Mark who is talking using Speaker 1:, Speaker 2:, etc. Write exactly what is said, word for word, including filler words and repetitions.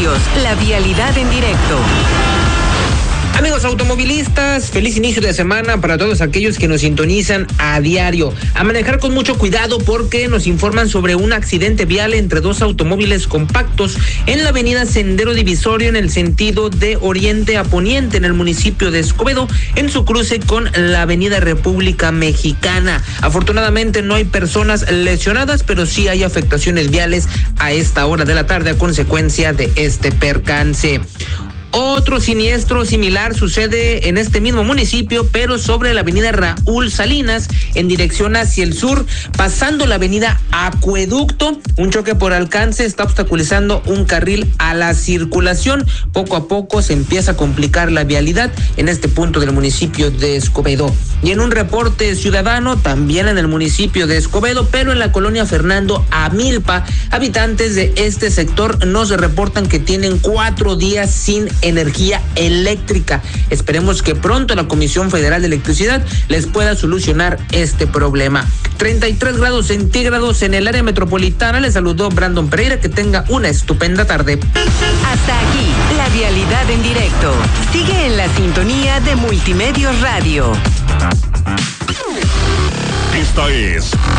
Speaker 1: Multimedios, la vialidad en directo.
Speaker 2: Amigos automovilistas, feliz inicio de semana para todos aquellos que nos sintonizan a diario. A manejar con mucho cuidado porque nos informan sobre un accidente vial entre dos automóviles compactos en la avenida Sendero Divisorio en el sentido de oriente a poniente en el municipio de Escobedo, en su cruce con la avenida República Mexicana. Afortunadamente no hay personas lesionadas, pero sí hay afectaciones viales a esta hora de la tarde a consecuencia de este percance. Otro siniestro similar sucede en este mismo municipio, pero sobre la avenida Raúl Salinas, en dirección hacia el sur, pasando la avenida Acueducto. Un choque por alcance está obstaculizando un carril a la circulación. Poco a poco se empieza a complicar la vialidad en este punto del municipio de Escobedo. Y en un reporte ciudadano, también en el municipio de Escobedo, pero en la colonia Fernando Amilpa, habitantes de este sector nos reportan que tienen cuatro días sin energía eléctrica. Esperemos que pronto la Comisión Federal de Electricidad les pueda solucionar este problema. treinta y tres grados centígrados en el área metropolitana. Les saludó Brandon Pereira. Que tenga una estupenda tarde.
Speaker 1: Hasta aquí, la vialidad en directo. Sigue en la sintonía de Multimedios Radio.
Speaker 3: Esta es